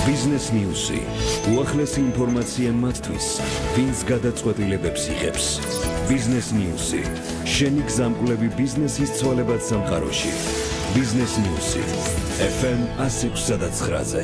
Business News-ი. უახლესი ინფორმაცია მათთვის, ვინც გადაწყვეტილებებს იღებს. Business News-ი. შენი გზამკვლევი ბიზნესის ცვალებად სამყაროში. Business News-ი. FM 106.9-ზე.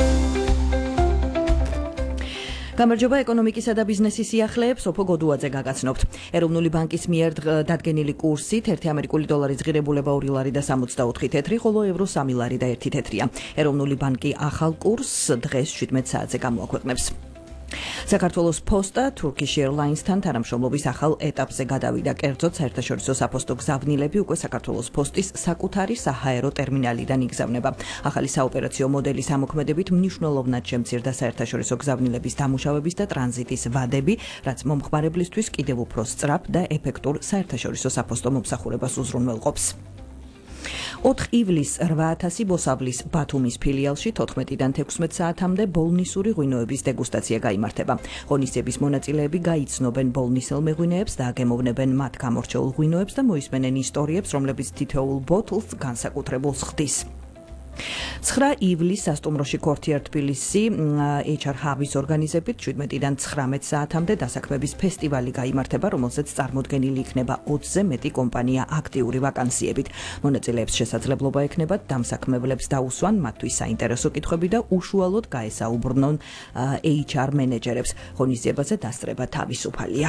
გამარჯობა ეკონომიკისა და ბიზნესის სიახლეებს ოფო გოდუაძე გაგაცნობთ. ეროვნული ბანკის მიერ დადგენილი კურსით 1 ამერიკული დოლარის ღირებულება 2 ლარი და 64 თეთრი, ხოლო ევრო 3 ლარი და 1 თეთრია. ეროვნული ბანკი ახალ კურსს დღეს 17 საათზე გამოაქვეყნებს. საქართველოს პოსტა Turkish Airlines-თან თანამშრომლობის ახალ ეტაპზე გადავიდა. კერძოდ, საერთაშორისო საფოსტო გზავნილები უკვე საქართველოს პოსტის საკუთარი საჰაერო ტერმინალიდან იგზავნება. ახალი საოპერაციო მოდელის ამოქმედებით მნიშვნელოვნად შემცირდა საერთაშორისო გზავნილების დამუშავების და ტრანზიტის ვადები, რაც მომხმარებლისთვის კიდევ უფრო სწრაფ და ეფექტურ საერთაშორისო საფოსტო მომსახურებას უზრუნველყოფს. 4 ივლისს 8000 მოსავლის ბათუმის ფილიალში 14-დან 16 საათამდე ბოლნისური ღვინოების დეგუსტაცია გაიმართება. ღონისძიების მონაწილეები გაიცნობენ ბოლნისელ მეღვინეებს და აგემოვნებენ მათ გამორჩეულ ღვინოებს და მოისმენენ ისტორიებს, რომლებიც თითოეულ ბოთლს განსაკუთრებულს ხდის. 9 ივლისს სასტუმროში Courtyard თბილისი HR Hub-ის ორგანიზებით 17-დან 19 საათამდე დასაქმების ფესტივალი გაიმართება, რომელზეც წარმოდგენილი იქნება 20-ზე მეტი კომპანია აქტიური ვაკანსიებით. მონაწილეებს შესაძლებლობა ექნებათ დამსაქმებლებს დაუსვან მათთვის საინტერესო კითხვები და უშუალოდ გაესაუბრნონ HR მენეჯერებს. ღონისძიებაზე დასწრება თავისუფალია.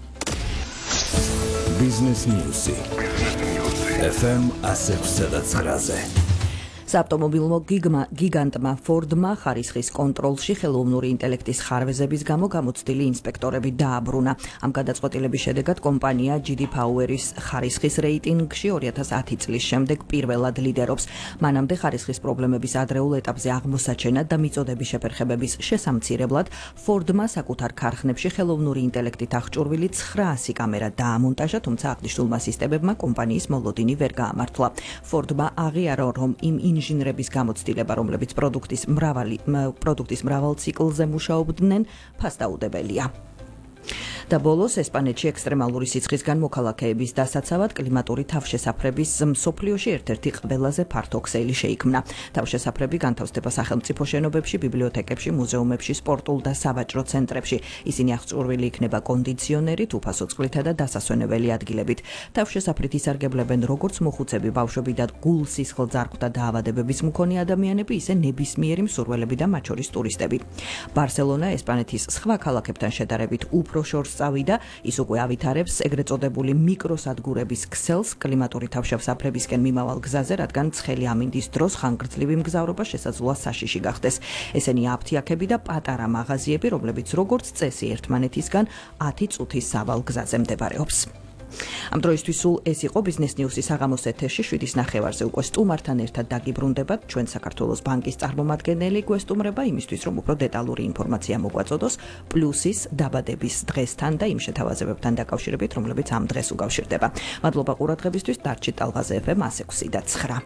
Business News-ი. FM 106.9-ზე. საავტომობილო გიგანტმა Ford-მა ხარისხის კონტროლში ხელოვნური ინტელექტის ხარვეზების გამო გამოცდილი ინსპექტორები დააბრუნა. ამ გადაწყვეტილების შედეგად კომპანია GD Power-ის ხარისხის რეიტინგში 2010 წლის შემდეგ პირველად ლიდერობს. მანამდე ხარისხის პრობლემების ადრეულ ეტაპზე აღმოსაჩენა და მიწოდების შეფერხებების შესამცირებლად Ford-მა საკუთარ ქარხნებში ხელოვნური ინტელექტით აღჭურვილი 900 კამერა დაამონტაჟა, თუმცა აღნიშნულმა სისტემებმა კომპანიის მოლოდინი ვერ გაამართლა. Ford-მა აღიარა, რომ იმ ინჟინრების გამოცდილება, რომლებიც პროდუქტის მრავალ ციკლზე მუშაობდნენ, ფასდაუდებელია. და ბოლოს ესპანეთში ექსტრემალური სიცხისგან მოქალაქეების დასაცავად კლიმატური თავშესაფრების მსოფლიოში ერთ-ერთი ყველაზე ფართო ქსელი შეიქმნა. თავშესაფრები განთავსდება სახელმწიფო შენობებში, ბიბლიოთეკებში, მუზეუმებში, სპორტულ და სავაჭრო ცენტრებში. ისინი აღჭურვილი იქნება კონდიციონერით, უფასო წყლითა და დასასვენებელი ადგილებით. თავშესაფრით ისარგებლებენ როგორც მოხუცები, ბავშვები და გულ-სისხლძარღვთა დაავადებების მქონე ადამიანები, ისე ნებისმიერი მსურველები და მათ შორის ტურისტები. ბარსელონა ესპანეთის სხვა ქალაქებთან შედარებით უფრო შორს წავიდა, ის უკვე ავითარებს ეგრეთ წოდებული მიკროსადგურების ქსელს კლიმატური თავშესაფრებისკენ მიმავალ გზაზე, რადგან ცხელი ამინდის დროს ხანგრძლივი მგზავრობა შესაძლოა საშიში გახდეს. ესენი აფთიაქები და პატარა მაღაზიები, რომლებიც როგორც წესი ერთმანეთისგან 10 წუთის სავალ გზაზე მდებარეობს. ამ დროისთვის სულ ეს იყო Business News-ის საღამოს ეთერში 7:30-ზე უკვე სტუმართან ერთად დაგიბრუნდებათ. ჩვენ საქართველოს ბანკის წარმომადგენელი გვესტუმრება იმისთვის, რომ უფრო დეტალური ინფორმაცია მოგვაწოდოს პლუსის დაბადების დღესთან და იმ შეთავაზებებთან დაკავშირებით, რომლებიც ამ დღეს უკავშირდება. მადლობა ყურადღებისთვის, დარჩით ტალღაზე FM 106 და 9.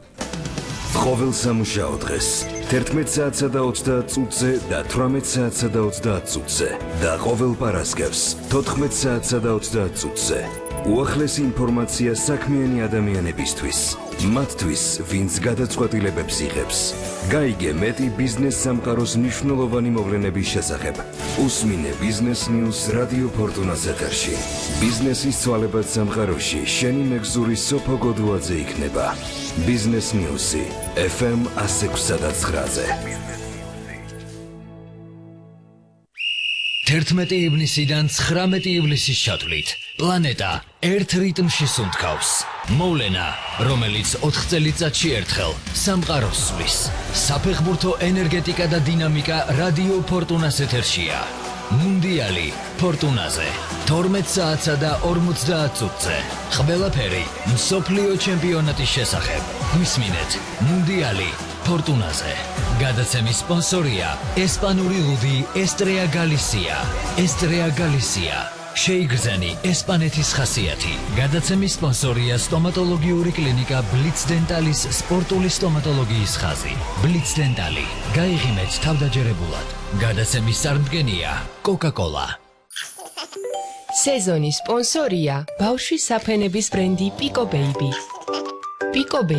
ყოველ სამუშაო დღეს 11 საათსა და 30 წუთზე და 18 საათსა და 30 წუთზე და ყოველ პარასკევს 14 საათსა და 30 წუთზე. უახლესი ინფორმაცია საქმიანი ადამიანებისთვის, მათთვის, ვინც გადაწყვეტილებებს იღებს. გაიგე მეტი ბიზნეს სამყაროს მნიშვნელოვანი მოვლენების შესახებ. უსმინე Business News რადიო ფორტუნას ეთერში. ბიზნესის ცვალებად სამყაროში შენი მეგზური სოფო გოდუაძე იქნება. Business News-ი FM 106.9-ზე. 11 ივნისიდან 19 ივლისის ჩათვლით პლანეტა ერთ რიტმში სუნთქავს. მოვლენა, რომელიც 4 წელიწადში ერთხელ სამყაროს სვლის. საფეხბურთო ენერგეტიკა და დინამიკა რადიო ფორტუნას ეთერშია. მუნდიალი ფორტუნაზე 12 საათსა და 50 წუთზე. ყველაფერი მსოფლიო ჩემპიონატის შესახებ. გვისმინეთ მუნდიალი ფორტუნაზე. გადაცემის სპონსორია ესპანური ლუდი ესტრეა გალისია. ესტრეა გალისია. შეიგრძენი ესპანეთის ხასიათი. გადაცემის სპონსორია სტომატოლოგიური კლინიკა ბლიც დენტალის სპორტული სტომატოლოგიის ხაზი. ბლიც დენტალი. გაიღიმეთ თავდაჯერებულად. გადაცემის წარმდგენია Coca-Cola. სეზონის სპონსორია ბავშვის საფენების ბრენდი Pico Baby. Pico Baby